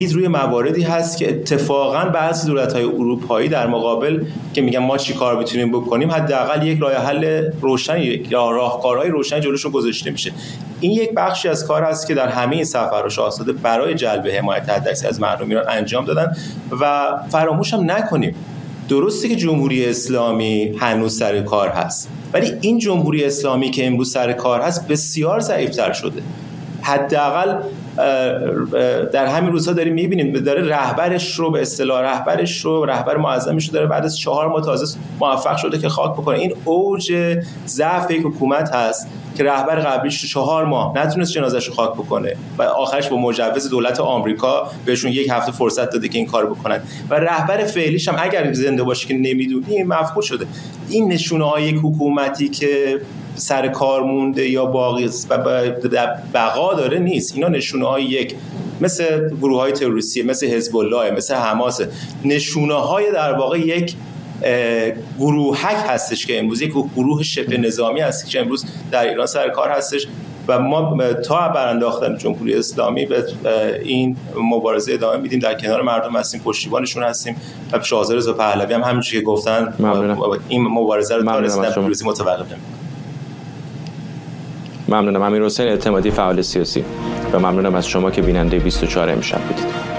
روی مواردی هست که اتفاقاً بعضی دولت‌های اروپایی در مقابل که میگن ما چی کار میتونیم بکنیم، حداقل یک راه حل روشنی یا راهکارهای روشنی جلوشون گذاشته میشه. این یک بخشی از کار است که در همه این سفرها شاهزاده برای جلب حمایت حداکثری از مردم ایران انجام دادن. و فراموش هم نکنیم درسته که جمهوری اسلامی هنوز سر کار هست، ولی این جمهوری اسلامی که امروز سر کار هست بسیار ضعیف‌تر شده. حداقل در همین روزها داریم می‌بینیم داره رهبرش رو به اصطلاح رهبر معظمش رو داره بعد از 4 ماه تازه موفق شده که خاک بکنه. این اوج ضعف یک حکومت هست که رهبر قبلیش 4 ماه نتونست جنازه‌ش رو خاک بکنه و آخرش با مجوز دولت آمریکا بهشون 1 هفته فرصت داده که این کارو بکنن و رهبر فعلیش هم اگر زنده باشه که نمیدونیم مفقود شده. این نشونه‌های یک حکومتی که سر کار مونده یا باقی بقا داره نیست. اینا نشونه‌های یک مثل گروه‌های تروریستی، مثل حزب الله، مثل حماس، نشونه‌های در واقع یک گروهک هستش که امروز یک گروه شبه نظامی هست که امروز در ایران سر کار هستش و ما تا برانداختن جمهوری اسلامی به این مبارزه ادامه میدیم، در کنار مردم هستیم، پشتیبانشون هستیم و شاهزاده رضا پهلوی هم همونجوری که گفتن این مبارزه رو تا رسیدن به پیروزی متوقف نمی‌کنه. ممنونم. امیرحسین اعتمادی، فعال سیاسی، و ممنونم از شما که بیننده 24 امشب بودید.